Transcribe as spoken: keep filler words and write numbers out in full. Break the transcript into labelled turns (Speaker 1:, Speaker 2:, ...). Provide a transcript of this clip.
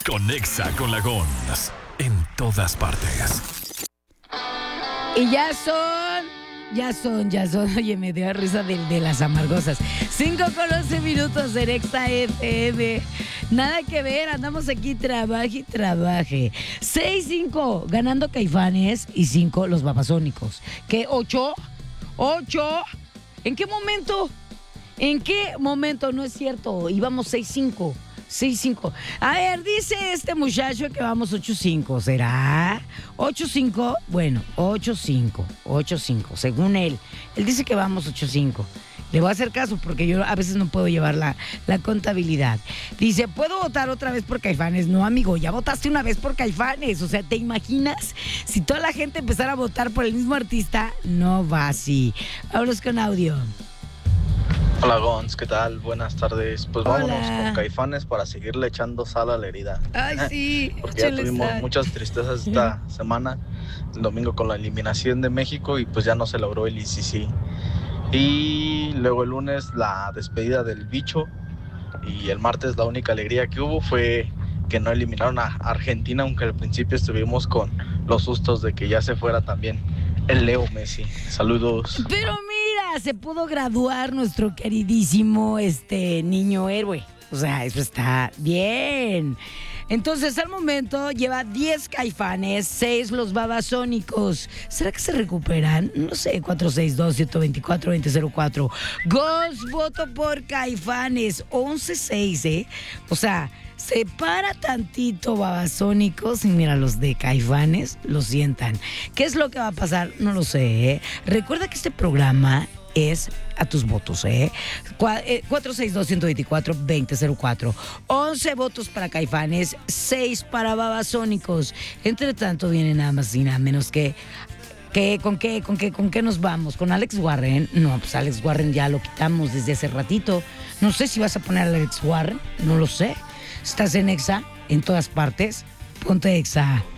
Speaker 1: con Exa con la Gons. En todas partes.
Speaker 2: Y ya son, ya son, ya son. Oye, me dio risa de, de las amargosas. cinco con once minutos en Exa F M. Nada que ver, andamos aquí, trabaje y trabaje. seis cinco, ganando Caifanes y cinco los Babasónicos. ¿Qué? ¿ocho? ¿ocho? ¿En qué momento? ¿En qué momento? No es cierto, íbamos seis cinco. seis cinco. A ver, dice este muchacho que vamos ocho cinco. ¿Será? ¿ocho cinco? Bueno, ocho cinco. ocho cinco, según él. Él dice que vamos ocho cinco. Le voy a hacer caso porque yo a veces no puedo llevar la, la contabilidad. Dice, ¿puedo votar otra vez por Caifanes? No, amigo, ya votaste una vez por Caifanes. O sea, ¿te imaginas? Si toda la gente empezara a votar por el mismo artista, no va así. Vámonos con audio.
Speaker 3: Hola Gons, ¿qué tal? Buenas tardes. Pues
Speaker 2: Hola.
Speaker 3: vámonos con Caifanes para seguirle echando sal a la herida.
Speaker 2: Ay, sí.
Speaker 3: Porque ya
Speaker 2: échale
Speaker 3: tuvimos
Speaker 2: sal.
Speaker 3: muchas tristezas esta semana. El domingo con la eliminación de México y pues ya no se logró el I C C. Y luego el lunes la despedida del bicho. Y el martes la única alegría que hubo fue que no eliminaron a Argentina, aunque al principio estuvimos con los sustos de que ya se fuera también el Leo Messi. Saludos.
Speaker 2: Pero mira, se pudo graduar nuestro queridísimo este niño héroe. O sea, eso está bien. Entonces, al momento lleva diez Caifanes, seis los Babasónicos. ¿Será que se recuperan? No sé, cuatro seis dos, siete dos cuatro, dos cero cero cuatro. Ghost, voto por Caifanes, once seis, ¿eh? O sea, separa tantito Babasónicos y mira, los de Caifanes lo sientan. ¿Qué es lo que va a pasar? No lo sé, ¿eh? Recuerda que este programa es a tus votos, ¿eh? cuatro seis dos, uno dos cuatro, dos cero cero cuatro. once votos para Caifanes, seis para Babasónicos. Entre tanto, viene nada más y nada menos que... ¿Qué, con, qué, con, qué, ¿Con qué nos vamos? ¿Con Alex Warren? No, pues Alex Warren ya lo quitamos desde hace ratito. No sé si vas a poner a Alex Warren, no lo sé. Estás en Exa, en todas partes. Ponte Exa.